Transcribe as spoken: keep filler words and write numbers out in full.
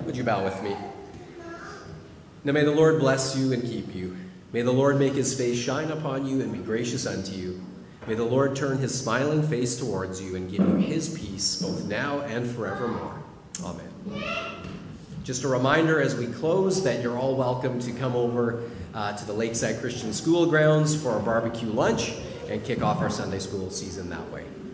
Would you bow with me? Now may the Lord bless you and keep you. May the Lord make his face shine upon you and be gracious unto you. May the Lord turn his smiling face towards you and give you his peace, both now and forevermore. Amen. Just a reminder as we close that you're all welcome to come over uh, to the Lakeside Christian School grounds for a barbecue lunch and kick off our Sunday school season that way.